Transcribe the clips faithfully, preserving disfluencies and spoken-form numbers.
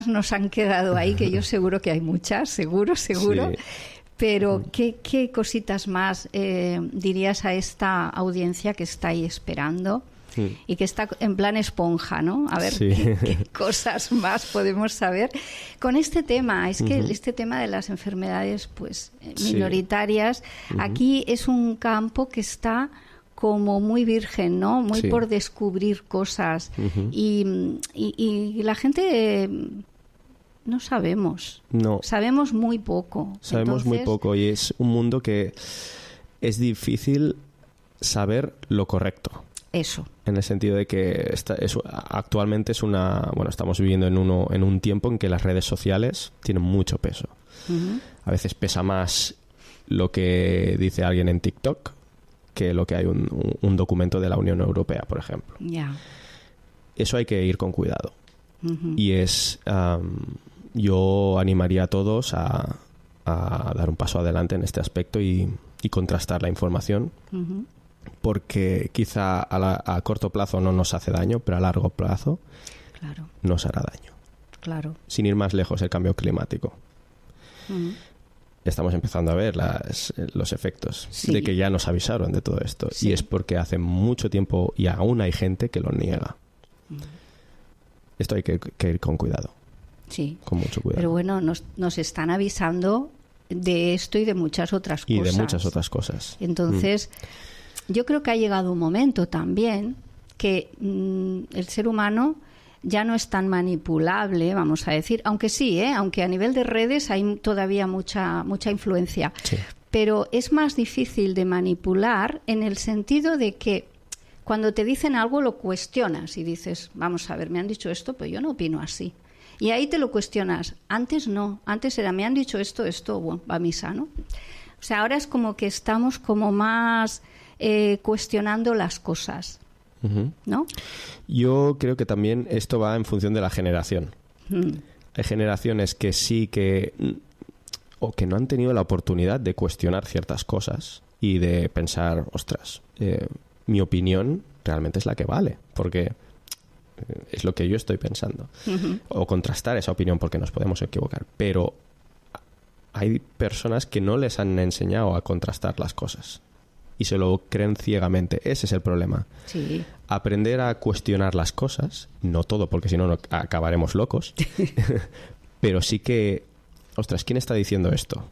nos han quedado ahí, que yo seguro que hay muchas, seguro, seguro. Sí. Pero, ¿qué, qué cositas más eh, dirías a esta audiencia que está ahí esperando sí. y que está en plan esponja, ¿no? A ver, sí. qué, qué cosas más podemos saber con este tema. Es que uh-huh. este tema de las enfermedades pues minoritarias, sí. uh-huh. aquí es un campo que está como muy virgen, ¿no? Muy sí. por descubrir cosas. Uh-huh. Y, y, y la gente... No sabemos. No. Sabemos muy poco. Sabemos Entonces... muy poco y es un mundo que es difícil saber lo correcto. Eso. En el sentido de que esta, es, actualmente es una... Bueno, estamos viviendo en, uno, en un tiempo en que las redes sociales tienen mucho peso. Uh-huh. A veces pesa más lo que dice alguien en TikTok que lo que hay un, un, un documento de la Unión Europea, por ejemplo. Ya. Yeah. Eso hay que ir con cuidado. Uh-huh. Y es... Um, yo animaría a todos a, a dar un paso adelante en este aspecto y, y contrastar la información, uh-huh. porque quizá a, la, a corto plazo no nos hace daño, pero a largo plazo claro. nos hará daño. Claro. Sin ir más lejos, el cambio climático. Uh-huh. Estamos empezando a ver las, los efectos sí. de que ya nos avisaron de todo esto. Sí. Y es porque hace mucho tiempo y aún hay gente que lo niega. Uh-huh. Esto hay que, que ir con cuidado. Sí, con mucho cuidado. Pero bueno, nos, nos están avisando de esto y de muchas otras y cosas. Y de muchas otras cosas. Entonces, mm. yo creo que ha llegado un momento también que mm, el ser humano ya no es tan manipulable, vamos a decir, aunque sí, ¿eh? aunque a nivel de redes hay todavía mucha, mucha influencia, sí. pero es más difícil de manipular en el sentido de que cuando te dicen algo lo cuestionas y dices, vamos a ver, me han dicho esto, pero yo no opino así. Y ahí te lo cuestionas. Antes no. Antes era, me han dicho esto, esto, bueno, va a misa, ¿no? O sea, ahora es como que estamos como más eh, cuestionando las cosas, uh-huh. ¿no? Yo creo que también esto va en función de la generación. Uh-huh. Hay generaciones que sí que... o que no han tenido la oportunidad de cuestionar ciertas cosas y de pensar, ostras, eh, mi opinión realmente es la que vale, porque... es lo que yo estoy pensando. Uh-huh. O contrastar esa opinión porque nos podemos equivocar. Pero hay personas que no les han enseñado a contrastar las cosas y se lo creen ciegamente. Ese es el problema. Sí. Aprender a cuestionar las cosas, no todo porque si no, no acabaremos locos, pero sí que, ostras, ¿quién está diciendo esto?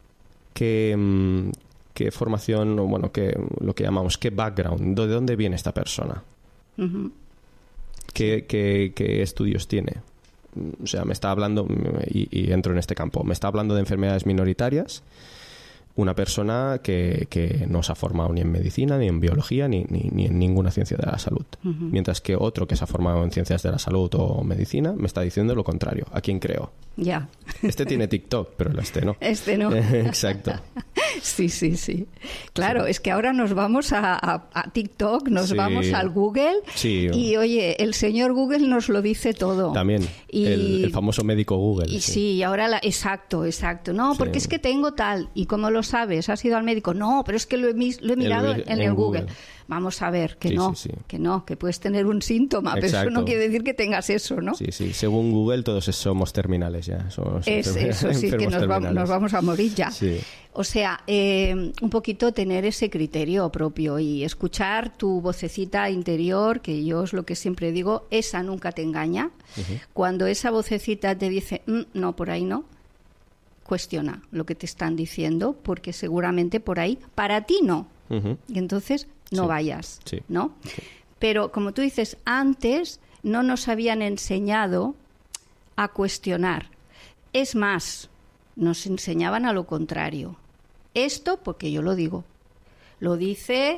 ¿Qué, qué formación, o bueno, qué, lo que llamamos, qué background, de dónde viene esta persona? Uh-huh. ¿Qué, qué, ¿Qué estudios tiene? O sea, me está hablando, y, y entro en este campo, me está hablando de enfermedades minoritarias, una persona que, que no se ha formado ni en medicina, ni en biología, ni, ni, ni en ninguna ciencia de la salud. Uh-huh. Mientras que otro que se ha formado en ciencias de la salud o medicina me está diciendo lo contrario. ¿A quién creo? Ya. Este tiene TikTok, pero este no. Este no. Exacto. Sí, sí, sí. Claro, sí. Es que ahora nos vamos a, a, a TikTok, nos sí. vamos al Google sí. y, oye, el señor Google nos lo dice todo. También, y, el, el famoso médico Google. Y sí, sí y ahora... La, exacto, exacto. No, porque sí. es que tengo tal. ¿Y cómo lo sabes? ¿Has ido al médico? No, pero es que lo he, lo he mirado el, en, en el Google. Google. Vamos a ver, que sí, no, sí, sí. que no, que puedes tener un síntoma, exacto. Pero eso no quiere decir que tengas eso, ¿no? Sí, sí, según Google todos somos terminales ya. Somos es, eso sí, que nos vamos, nos vamos a morir ya. Sí. O sea, eh, un poquito tener ese criterio propio y escuchar tu vocecita interior, que yo es lo que siempre digo, esa nunca te engaña. Uh-huh. Cuando esa vocecita te dice, mm, no, por ahí no, cuestiona lo que te están diciendo, porque seguramente por ahí, para ti no. Uh-huh. Y entonces no sí. vayas, sí. ¿no? Sí. Pero como tú dices, antes no nos habían enseñado a cuestionar. Es más, nos enseñaban a lo contrario. Esto, porque yo lo digo, lo dice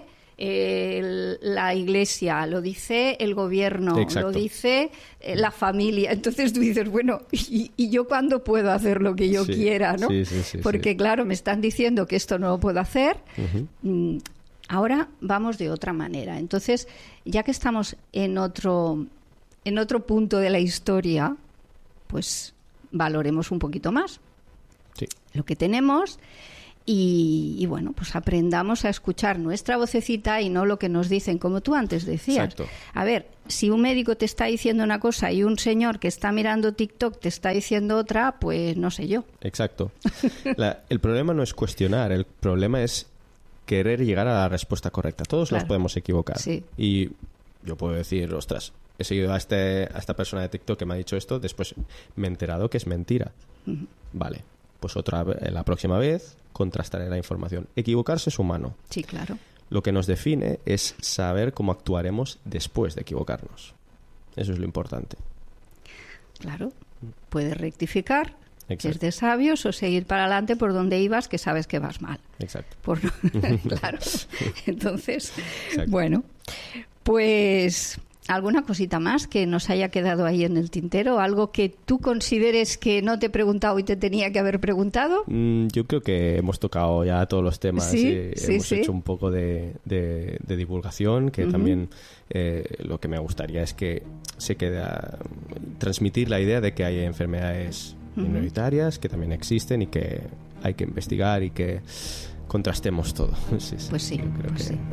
eh, la iglesia, lo dice el gobierno, exacto. lo dice eh, la familia. Entonces tú dices, bueno, ¿y, y yo cuándo puedo hacer lo que yo sí. quiera, no? Sí, sí, sí, porque sí. claro, me están diciendo que esto no lo puedo hacer. Uh-huh. Ahora vamos de otra manera. Entonces, ya que estamos en otro, en otro punto de la historia, pues valoremos un poquito más sí. lo que tenemos Y, y bueno, pues aprendamos a escuchar nuestra vocecita y no lo que nos dicen, como tú antes decías. Exacto. A ver, si un médico te está diciendo una cosa y un señor que está mirando TikTok te está diciendo otra, pues no sé yo. Exacto. La, el problema no es cuestionar, el problema es querer llegar a la respuesta correcta. Todos claro. nos podemos equivocar. Sí. Y yo puedo decir, ostras, he seguido a, este, a esta persona de TikTok que me ha dicho esto, después me he enterado que es mentira. Uh-huh. Vale, pues otra la próxima vez contrastaré la información. Equivocarse es humano. Sí, claro. Lo que nos define es saber cómo actuaremos después de equivocarnos. Eso es lo importante. Claro. Puedes rectificar, Exacto. que es de sabios, o seguir para adelante por donde ibas, que sabes que vas mal. Exacto. Por... claro. Entonces, Exacto. bueno, pues... ¿Alguna cosita más que nos haya quedado ahí en el tintero? ¿Algo que tú consideres que no te he preguntado y te tenía que haber preguntado? Mm, yo creo que hemos tocado ya todos los temas. Sí, y sí, hemos sí. hecho un poco de, de, de divulgación, que uh-huh. también eh, lo que me gustaría es que se queda transmitir la idea de que hay enfermedades uh-huh. minoritarias, que también existen y que hay que investigar y que contrastemos todo. Sí, sí. Pues sí, creo pues que... sí.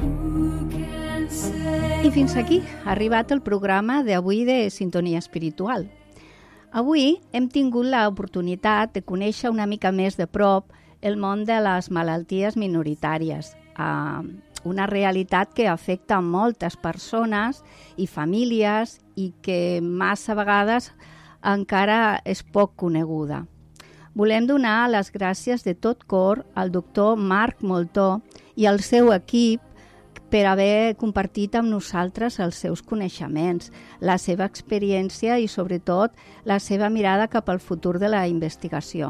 I fins aquí ha arribat el programa d'avui de Sintonia Espiritual. Avui hem tingut l'oportunitat de conèixer una mica més de prop el món de les malalties minoritàries, eh, una realitat que afecta a moltes persones i famílies i que massa vegades encara és poc coneguda. Volem donar les gràcies de tot cor al doctor Marc Moltó i al seu equip per haver compartit amb nosaltres els seus coneixements, la seva experiència i, sobretot, la seva mirada cap al futur de la investigació.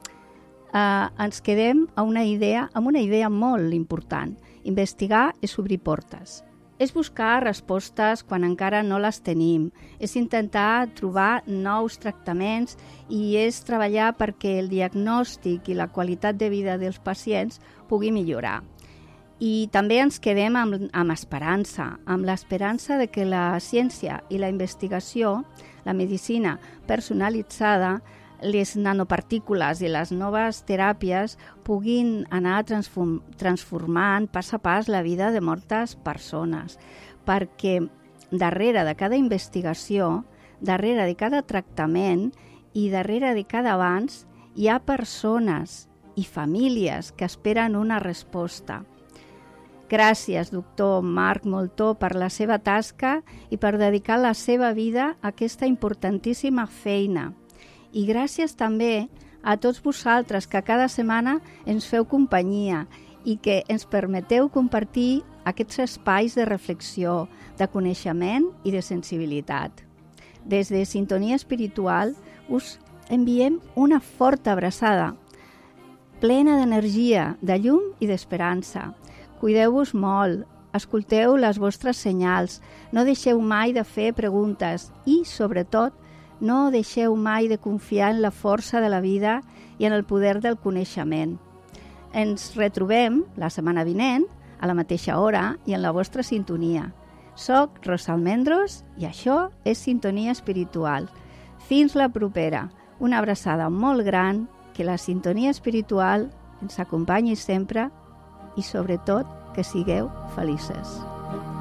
Eh, ens quedem a una idea, amb una idea molt important. Investigar és obrir portes. És buscar respostes quan encara no les tenim. És intentar trobar nous tractaments i és treballar perquè el diagnòstic i la qualitat de vida dels pacients pugui millorar. I també ens quedem amb, amb esperança, amb l'esperança de que la ciència i la investigació, la medicina personalitzada, les nanopartícules i les noves teràpies puguin anar transform, transformant pas a pas la vida de moltes persones, perquè darrere de cada investigació, darrere de cada tractament i darrere de cada avanç hi ha persones i famílies que esperen una resposta. Gràcies, doctor Marc Moltó, per la seva tasca i per dedicar la seva vida a aquesta importantíssima feina. I gràcies també a tots vosaltres que cada setmana ens feu companyia i que ens permeteu compartir aquests espais de reflexió, de coneixement i de sensibilitat. Des de Sintonia Espiritual us enviem una forta abraçada, plena d'energia, de llum i d'esperança. Cuideu-vos molt, escolteu les vostres senyals, no deixeu mai de fer preguntes i, sobretot, no deixeu mai de confiar en la força de la vida i en el poder del coneixement. Ens retrobem la setmana vinent, a la mateixa hora i en la vostra sintonia. Soc Rosa Almendros i això és Sintonia Espiritual. Fins la propera. Una abraçada molt gran, que la sintonia espiritual ens acompanyi sempre i, sobretot, que sigueu felices.